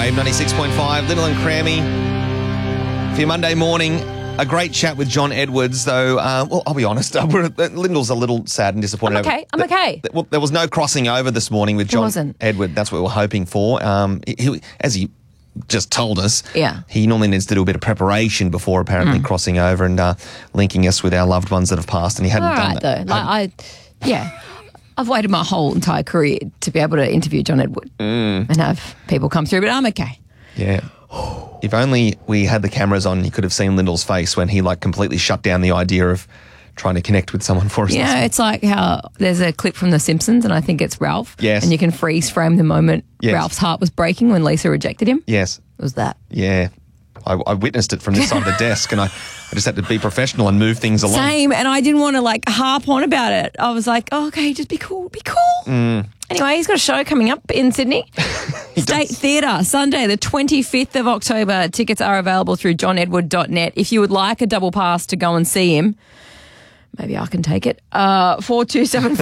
Wave 96.5, Little and Crammy. For your Monday morning, a great chat with John Edwards, though, well, I'll be honest, Lyndall's a little sad and disappointed. I'm okay. Well, there was no crossing over this morning with John Edwards. That's what we were hoping for. As he just told us, he normally needs to do a bit of preparation before apparently crossing over and linking us with our loved ones that have passed, and he hadn't done that. Though. I've waited my whole entire career to be able to interview John Edwards and have people come through, but I'm okay. Yeah. If only we had the cameras on, you could have seen Lyndall's face when he completely shut down the idea of trying to connect with someone for us. Yeah, it's like how there's a clip from The Simpsons, and I think it's Ralph. Yes. And you can freeze frame the moment Ralph's heart was breaking when Lisa rejected him. Yes. It was that. Yeah. I witnessed it from this side of the desk, and I just had to be professional and move things along. Same, and I didn't want to harp on about it. I was like, oh, okay, just be cool. Anyway, he's got a show coming up in Sydney. State Theatre, Sunday the 25th of October. Tickets are available through johnedward.net. If you would like a double pass to go and see him, maybe I can take it. 4275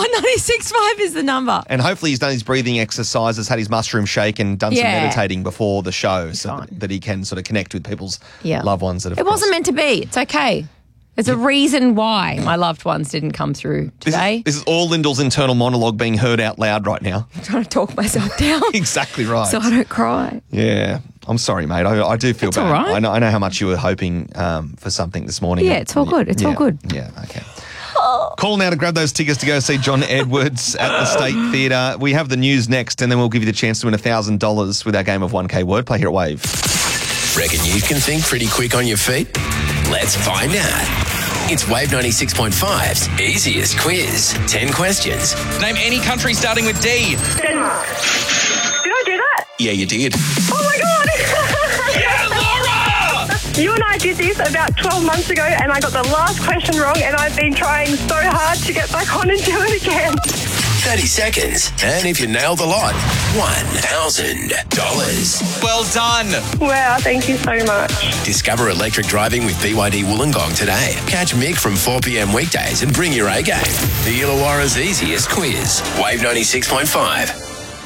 1965 is the number. And hopefully he's done his breathing exercises, had his mushroom shake and done some meditating before the show so that he can sort of connect with people's loved ones that have It wasn't meant to be. It's okay. There's a reason why my loved ones didn't come through today. This is all Lyndall's internal monologue being heard out loud right now. I'm trying to talk myself down. Exactly right. So I don't cry. Yeah. I'm sorry, mate. I do feel bad. All right. I know how much you were hoping for something this morning. Yeah, it's all good. It's all good. Yeah, okay. Call now to grab those tickets to go see John Edwards at the State Theatre. We have the news next, and then we'll give you the chance to win $1,000 with our game of 1K Wordplay here at Wave. Reckon you can think pretty quick on your feet? Let's find out. It's Wave 96.5's easiest quiz. 10 questions. Name any country starting with D. Denmark. Did I do that? Yeah, you did. Oh my God! Yeah, Laura! You and I did this about 12 months ago and I got the last question wrong and I've been trying so hard to get back on and do it again. 30 seconds. And if you nail the lot, $1,000. Well done. Wow, thank you so much. Discover electric driving with BYD Wollongong today. Catch Mick from 4 p.m. weekdays and bring your A game. The Illawarra's easiest quiz. Wave 96.5.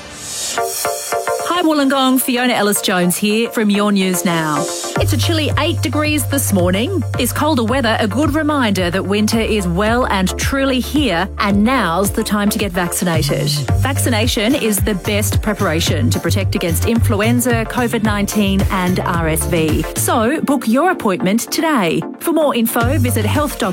Hi Wollongong, Fiona Ellis-Jones here from Your News Now. It's a chilly 8 degrees this morning. This colder weather, a good reminder that winter is well and truly here, and now's the time to get vaccinated. Vaccination is the best preparation to protect against influenza, COVID-19 and RSV. So book your appointment today. For more info, visit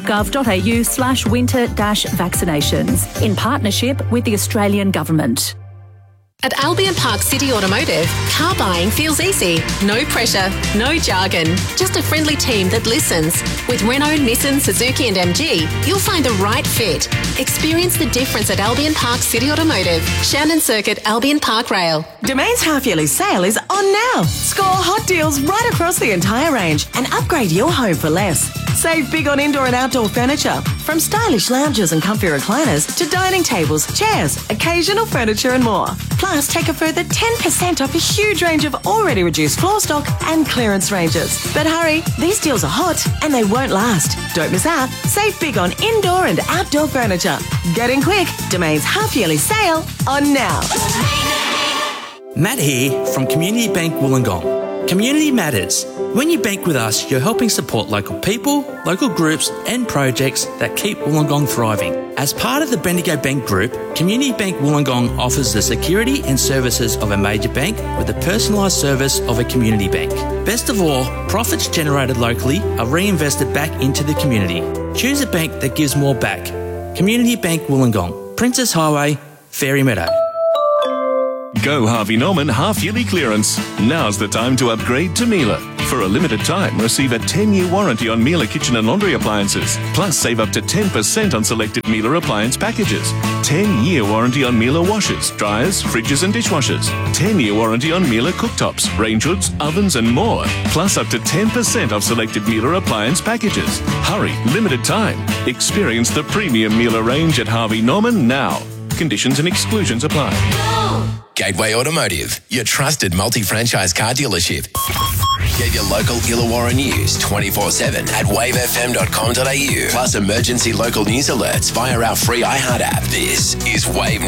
health.gov.au/winter-vaccinations in partnership with the Australian Government. At Albion Park City Automotive, car buying feels easy. No pressure, no jargon, just a friendly team that listens. With Renault, Nissan, Suzuki and MG, you'll find the right fit. Experience the difference at Albion Park City Automotive, Shannon Circuit, Albion Park Rail. Domain's half-yearly sale is on now. Score hot deals right across the entire range and upgrade your home for less. Save big on indoor and outdoor furniture, from stylish lounges and comfy recliners to dining tables, chairs, occasional furniture and more. Plus, take a further 10% off a huge range of already reduced floor stock and clearance ranges. But hurry, these deals are hot and they won't last. Don't miss out. Save big on indoor and outdoor furniture. Get in quick. Domain's half-yearly sale on now. Matt here from Community Bank Wollongong. Community matters. When you bank with us, you're helping support local people, local groups and projects that keep Wollongong thriving. As part of the Bendigo Bank Group, Community Bank Wollongong offers the security and services of a major bank with the personalised service of a community bank. Best of all, profits generated locally are reinvested back into the community. Choose a bank that gives more back. Community Bank Wollongong, Princess Highway, Fairy Meadow. Go Harvey Norman half-yearly clearance. Now's the time to upgrade to Miele. For a limited time, receive a 10-year warranty on Miele kitchen and laundry appliances. Plus, save up to 10% on selected Miele appliance packages. 10-year warranty on Miele washers, dryers, fridges and dishwashers. 10-year warranty on Miele cooktops, range hoods, ovens and more. Plus, up to 10% off selected Miele appliance packages. Hurry, limited time. Experience the premium Miele range at Harvey Norman now. Conditions and exclusions apply. Gateway Automotive, your trusted multi-franchise car dealership. Get your local Illawarra news 24/7 at wavefm.com.au. Plus emergency local news alerts via our free iHeart app. This is Wave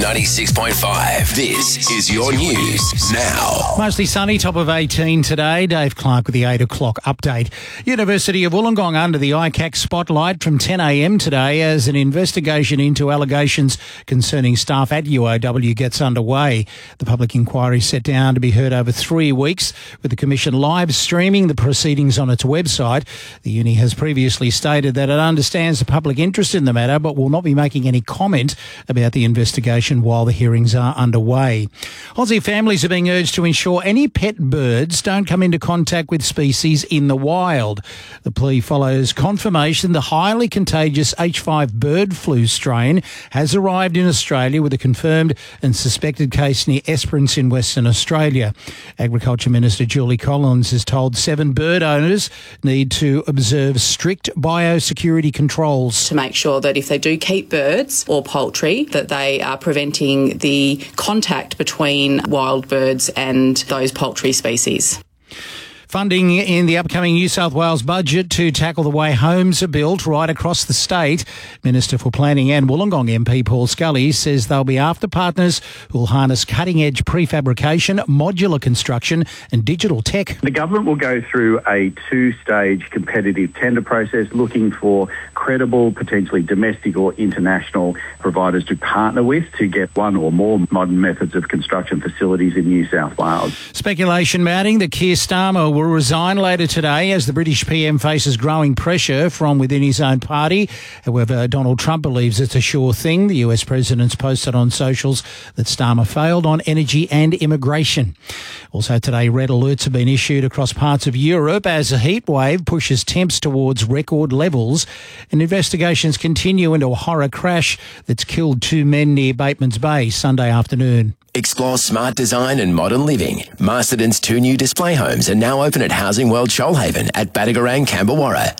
96.5. This is your news now. Mostly sunny, top of 18 today. Dave Clark with the 8 o'clock update. University of Wollongong under the ICAC spotlight from 10 a.m. today as an investigation into allegations concerning staff at UOW gets underway. The public inquiry set down to be heard over 3 weeks, with the Commission live streaming the proceedings on its website. The uni has previously stated that it understands the public interest in the matter but will not be making any comment about the investigation while the hearings are underway. Aussie families are being urged to ensure any pet birds don't come into contact with species in the wild. The plea follows confirmation the highly contagious H5 bird flu strain has arrived in Australia with a confirmed and suspected case near Esperance in Western Australia. Agriculture Minister Julie Collins has told 7 bird owners need to observe strict biosecurity controls. To make sure that if they do keep birds or poultry, that they are preventing the contact between wild birds and those poultry species. Funding in the upcoming New South Wales budget to tackle the way homes are built right across the state. Minister for Planning and Wollongong MP Paul Scully says they'll be after partners who will harness cutting-edge prefabrication, modular construction and digital tech. The government will go through a 2-stage competitive tender process looking for credible, potentially domestic or international providers to partner with to get one or more modern methods of construction facilities in New South Wales. Speculation mounting that Keir Starmer will resign later today as the British PM faces growing pressure from within his own party. However, Donald Trump believes it's a sure thing. The US president's posted on socials that Starmer failed on energy and immigration. Also today, red alerts have been issued across parts of Europe as a heat wave pushes temps towards record levels, and investigations continue into a horror crash that's killed 2 men near Bateman's Bay Sunday afternoon. Explore smart design and modern living. Masterton's 2 new display homes are now open at Housing World Shoalhaven at Badagarang, Camberwarra.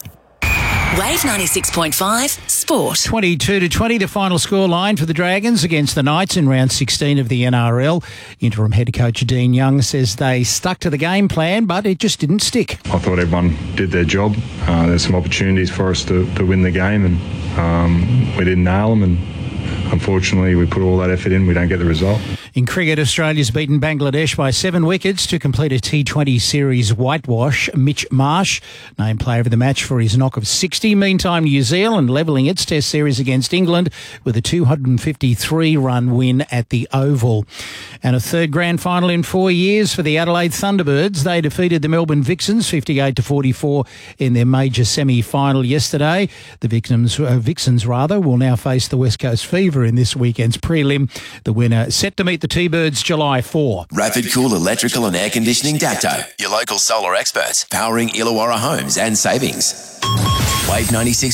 Wave 96.5 Sport. 22-20 the final score line for the Dragons against the Knights in round 16 of the NRL. Interim head coach Dean Young says they stuck to the game plan, but it just didn't stick. I thought everyone did their job. There's some opportunities for us to win the game, and we didn't nail them, and unfortunately we put all that effort in, we don't get the result. In cricket, Australia's beaten Bangladesh by 7 wickets to complete a T20 series whitewash. Mitch Marsh, named player of the match for his knock of 60. Meantime, New Zealand levelling its test series against England with a 253-run win at the Oval. And a third grand final in 4 years for the Adelaide Thunderbirds. They defeated the Melbourne Vixens 58-44 in their major semi-final yesterday. The Vixens will now face the West Coast Fever in this weekend's prelim. The winner set to meet the T-Birds July 4. Rapid Cool Electrical and Air Conditioning Dapto, your local solar experts, powering Illawarra homes and savings. Wave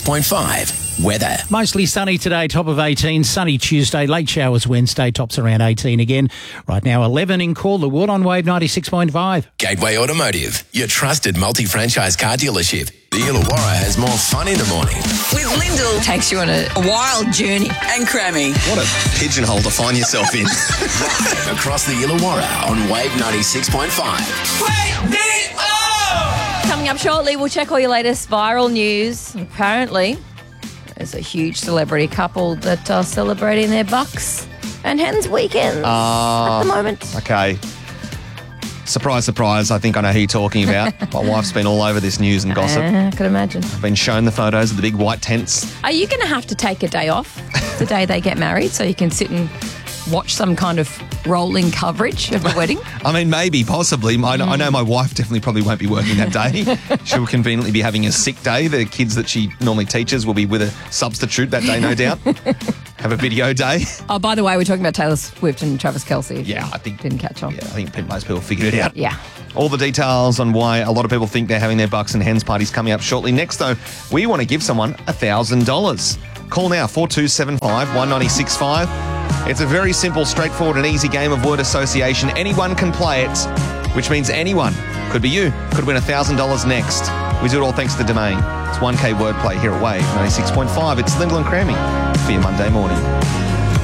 96.5 weather. Mostly sunny today, top of 18. Sunny Tuesday, late showers Wednesday, tops around 18 again. Right now 11 in Calderwood on Wave 96.5. Gateway Automotive, your trusted multi-franchise car dealership. The Illawarra has more fun in the morning. With Lyndall, takes you on a wild journey. And Crammy. What a pigeonhole to find yourself in. Live across the Illawarra on Wave 96.5. Wake me up! Coming up shortly, we'll check all your latest viral news. Apparently, there's a huge celebrity couple that are celebrating their Bucks and Hens weekends at the moment. Okay. Surprise, surprise. I think I know who you're talking about. My wife's been all over this news and gossip. I could imagine. I've been shown the photos of the big white tents. Are you going to have to take a day off the day they get married so you can sit and watch some kind of rolling coverage of the wedding? I mean, maybe, possibly. I know my wife definitely probably won't be working that day. She'll conveniently be having a sick day. The kids that she normally teaches will be with a substitute that day, no doubt. Have a video day. Oh, by the way, we're talking about Taylor Swift and Travis Kelce. Yeah, I think didn't catch on. Yeah, I think most people figured it out. Yeah. All the details on why a lot of people think they're having their Bucks and Hens parties coming up shortly. Next, though, we want to give someone $1,000. Call now, 4275 1965. It's a very simple, straightforward and easy game of word association. Anyone can play it, which means anyone, could be you, could win $1,000 next. We do it all thanks to Domain. It's 1K wordplay here at Wave 96.5. It's Lyndall and Crammy for your Monday morning.